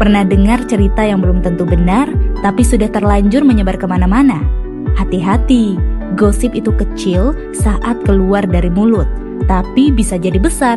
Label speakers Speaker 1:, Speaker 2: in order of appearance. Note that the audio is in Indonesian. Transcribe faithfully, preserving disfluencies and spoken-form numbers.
Speaker 1: Pernah dengar cerita yang belum tentu benar, tapi sudah terlanjur menyebar kemana-mana? Hati-hati, gosip itu kecil saat keluar dari mulut, tapi bisa jadi besar